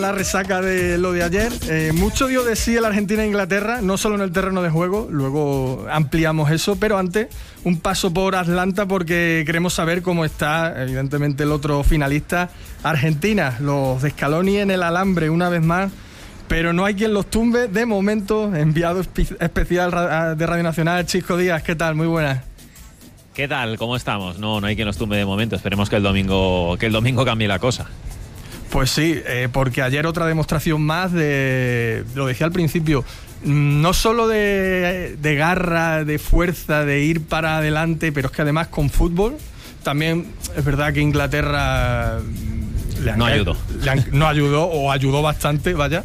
la resaca de lo de ayer. Mucho dio de sí el Argentina-Inglaterra, no solo en el terreno de juego, luego ampliamos eso, pero antes un paso por Atlanta porque queremos saber cómo está, evidentemente, el otro finalista, Argentina. Los de Scaloni en el alambre una vez más, pero no hay quien los tumbe. De momento, enviado especial de Radio Nacional, Chisco Díaz, ¿qué tal? Muy buenas. ¿Qué tal? ¿Cómo estamos? No hay quien los tumbe de momento. Esperemos que el domingo cambie la cosa. Pues sí, porque ayer otra demostración más lo decía al principio, no solo de garra, de fuerza, de ir para adelante, pero es que además con fútbol también es verdad que Inglaterra no ayudó o ayudó bastante, vaya.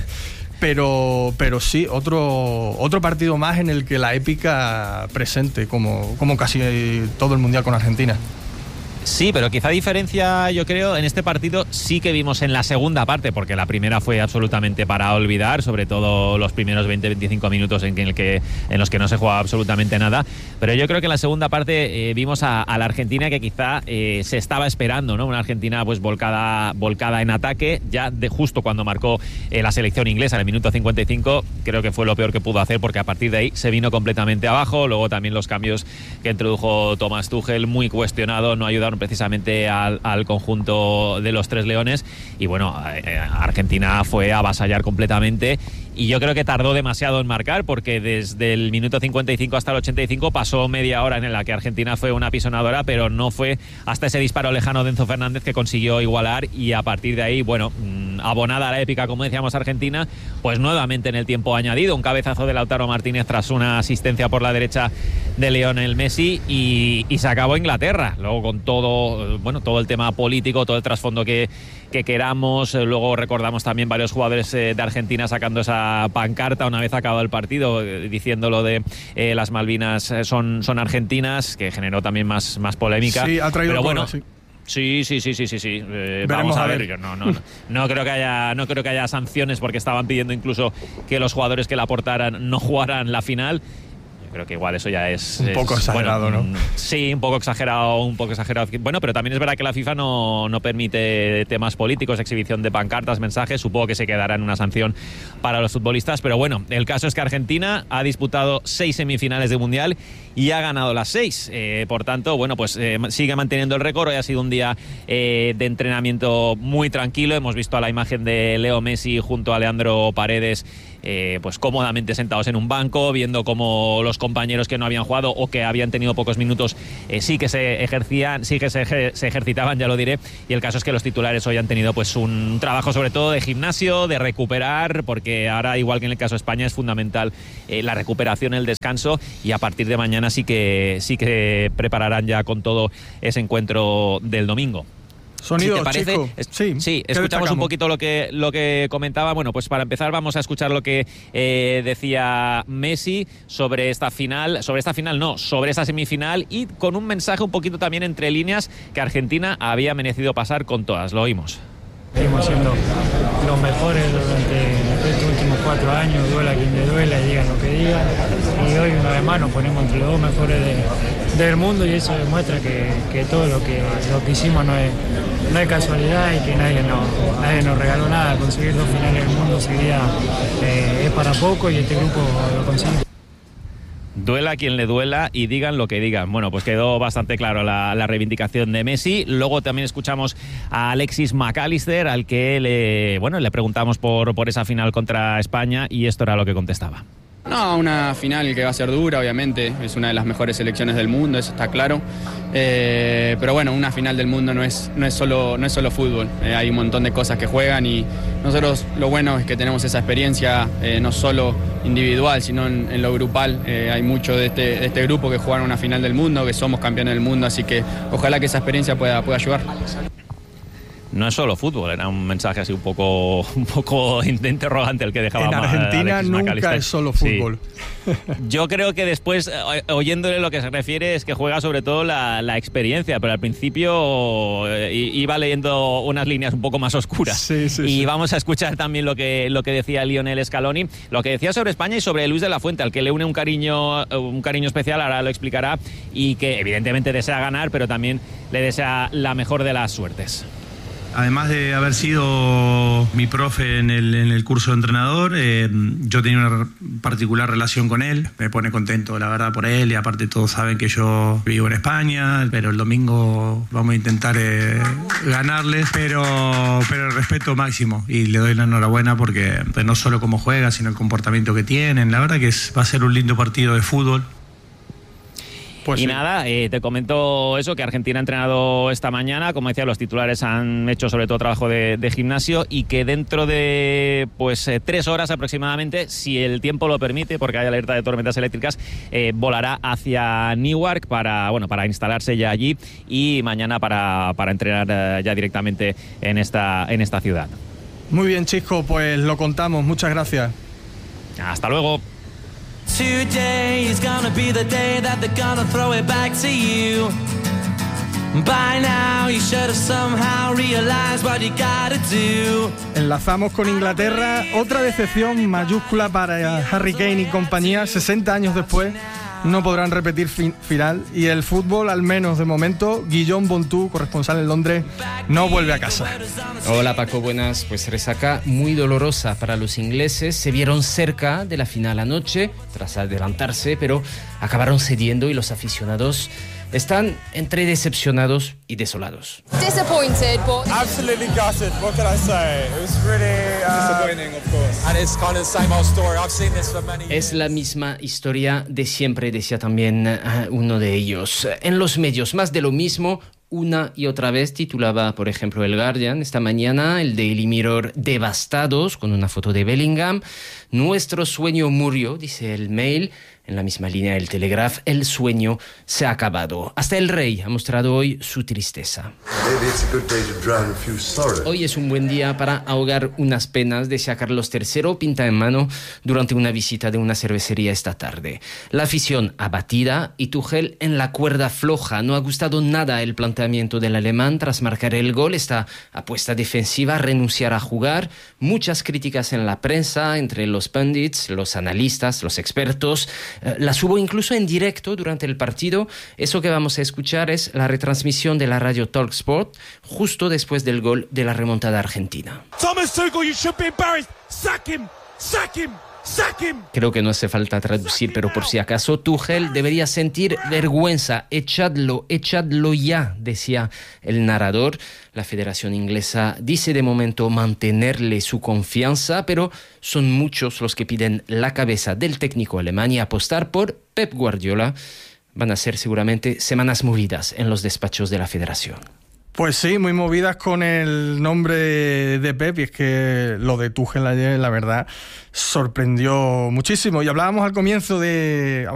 Pero sí, otro partido más en el que la épica presente, como casi todo el Mundial con Argentina. Sí, pero quizá diferencia, yo creo, en este partido sí que vimos en la segunda parte, porque la primera fue absolutamente para olvidar, sobre todo los primeros 20-25 minutos en los que no se jugaba absolutamente nada, pero yo creo que en la segunda parte vimos a la Argentina que quizá se estaba esperando, ¿no? Una Argentina pues volcada en ataque, ya de justo cuando marcó la selección inglesa en el minuto 55, creo que fue lo peor que pudo hacer, porque a partir de ahí se vino completamente abajo. Luego también los cambios que introdujo Thomas Tuchel, muy cuestionado, no ayudaron precisamente al conjunto de los Tres Leones, y bueno, Argentina fue a avasallar completamente, y yo creo que tardó demasiado en marcar, porque desde el minuto 55 hasta el 85 pasó media hora en la que Argentina fue una pisonadora, pero no fue hasta ese disparo lejano de Enzo Fernández que consiguió igualar, y a partir de ahí, bueno, abonada la épica, como decíamos, Argentina, pues nuevamente en el tiempo añadido, un cabezazo de Lautaro Martínez tras una asistencia por la derecha de Lionel Messi, y se acabó Inglaterra. Luego con todo el tema político, todo el trasfondo que queramos, luego recordamos también varios jugadores de Argentina sacando esa pancarta una vez acabado el partido, diciendo lo de las Malvinas son argentinas, que generó también más polémica. Sí, ha traído bueno, sí. Sí. Vamos a ver. Yo no creo que haya sanciones, porque estaban pidiendo incluso que los jugadores que la aportaran no jugaran la final. Creo que igual eso ya es un poco exagerado, bueno, ¿no? Sí, un poco exagerado. Bueno, pero también es verdad que la FIFA no permite temas políticos, exhibición de pancartas, mensajes. Supongo que se quedará en una sanción para los futbolistas, pero bueno, el caso es que Argentina ha disputado 6 semifinales de Mundial y ha ganado las 6. Por tanto, bueno, pues sigue manteniendo el récord. Hoy ha sido un día de entrenamiento muy tranquilo. Hemos visto a la imagen de Leo Messi junto a Leandro Paredes, pues cómodamente sentados en un banco, viendo cómo los compañeros que no habían jugado o que habían tenido pocos minutos sí que se ejercitaban, ya lo diré. Y el caso es que los titulares hoy han tenido pues un trabajo sobre todo de gimnasio, de recuperar, porque ahora, igual que en el caso de España, es fundamental la recuperación, el descanso, y a partir de mañana sí que prepararán ya con todo ese encuentro del domingo. Sonido, si te parece, Chico. Sí, escuchamos un poquito lo que comentaba. Bueno, pues para empezar vamos a escuchar lo que decía Messi sobre esta semifinal, y con un mensaje un poquito también entre líneas que Argentina había merecido pasar con todas. Lo oímos. Seguimos siendo los mejores durante estos últimos 4 años, duela quien le duela y digan lo que digan, y hoy una vez más nos ponemos entre los 2 mejores del mundo, y eso demuestra que todo lo que hicimos no es casualidad, y que nadie nos regaló nada. Conseguir 2 finales del mundo seguida es para poco, y este grupo lo consigue. Duela quien le duela y digan lo que digan. Bueno, pues quedó bastante claro la reivindicación de Messi. Luego también escuchamos a Alexis McAllister, al que le preguntamos por esa final contra España, y esto era lo que contestaba. No, una final que va a ser dura, obviamente. Es una de las mejores selecciones del mundo, eso está claro. Pero bueno, una final del mundo no es solo fútbol. Hay un montón de cosas que juegan, y nosotros lo bueno es que tenemos esa experiencia, no solo individual, sino en lo grupal. Hay mucho de este grupo que jugaron una final del mundo, que somos campeones del mundo, así que ojalá que esa experiencia pueda ayudar. No es solo fútbol, era un mensaje así un poco interrogante el que dejaba. En Argentina Alexis nunca McAllister. Es solo fútbol. Sí. Yo creo que después, oyéndole lo que se refiere, es que juega sobre todo la experiencia, pero al principio iba leyendo unas líneas un poco más oscuras. Sí. Vamos a escuchar también lo que decía Lionel Scaloni, lo que decía sobre España y sobre Luis de la Fuente, al que le une un cariño especial, ahora lo explicará, y que evidentemente desea ganar, pero también le desea la mejor de las suertes. Además de haber sido mi profe en el curso de entrenador, yo tenía una particular relación con él. Me pone contento, la verdad, por él, y aparte todos saben que yo vivo en España, pero el domingo vamos a intentar ganarles, pero el respeto máximo, y le doy la enhorabuena porque no solo cómo juega, sino el comportamiento que tienen. La verdad que va a ser un lindo partido de fútbol. Pues y sí. Nada, te comento eso, que Argentina ha entrenado esta mañana. Como decía, los titulares han hecho sobre todo trabajo de gimnasio, y que dentro de 3 horas aproximadamente, si el tiempo lo permite, porque hay alerta de tormentas eléctricas, volará hacia Newark para instalarse ya allí, y mañana para entrenar ya directamente en esta ciudad. Muy bien, Chisco, pues lo contamos. Muchas gracias. Hasta luego. Today is gonna be the day that they're gonna throw it back to you. By now you should have somehow realized what you gotta do. Enlazamos con Inglaterra. Otra decepción mayúscula para Harry Kane y compañía. 60 años después no podrán repetir final, y el fútbol, al menos de momento. Guillaume Bontou, corresponsal en Londres, no vuelve a casa. Hola Paco, buenas. Pues resaca muy dolorosa para los ingleses. Se vieron cerca de la final anoche tras adelantarse, pero acabaron cediendo, y los aficionados están entre decepcionados y desolados. Disappointed, but absolutely gutted. What can I say? It was really disappointing, of course. And it's kind of the same old story. I've seen this for many years. Es la misma historia de siempre, decía también uno de ellos. En los medios, más de lo mismo. Una y otra vez titulaba, por ejemplo, el Guardian esta mañana, el Daily Mirror, devastados, con una foto de Bellingham. Nuestro sueño murió, dice el Mail. En la misma línea del Telegraph, el sueño se ha acabado. Hasta el Rey ha mostrado hoy su tristeza. Hoy es un buen día para ahogar unas penas, decía Carlos III, pinta en mano, durante una visita de una cervecería esta tarde. La afición abatida, y Tuchel en la cuerda floja. No ha gustado nada el planteamiento del alemán tras marcar el gol. Esta apuesta defensiva, renunciar a jugar. Muchas críticas en la prensa, entre los pundits, los analistas, los expertos. Las hubo incluso en directo durante el partido. Eso que vamos a escuchar es la retransmisión de la radio TalkSport justo después del gol de la remontada argentina. Thomas Tuchel, you should be embarrassed. Sack him, sack him. Creo que no hace falta traducir, pero por si acaso, Tuchel debería sentir vergüenza. Echadlo ya, decía el narrador. La Federación Inglesa dice de momento mantenerle su confianza, pero son muchos los que piden la cabeza del técnico alemán y apostar por Pep Guardiola. Van a ser seguramente semanas movidas en los despachos de la Federación. Pues sí, muy movidas con el nombre de Pep, y es que lo de Tuchel ayer, la verdad, sorprendió muchísimo. Y hablábamos al comienzo de